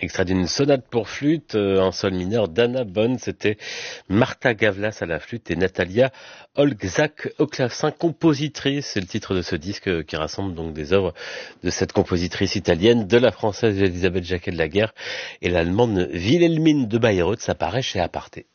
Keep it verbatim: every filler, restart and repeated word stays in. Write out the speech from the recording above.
Extrait d'une sonate pour flûte euh, en sol mineur d'Anna Bonn, c'était Martha Gavlas à la flûte et Natalia Olczak au clavecin, compositrice. C'est le titre de ce disque euh, qui rassemble donc des œuvres de cette compositrice italienne, de la française Elisabeth Jacquet de la Guerre et l'allemande Wilhelmine de Bayreuth. Ça paraît chez Aparté.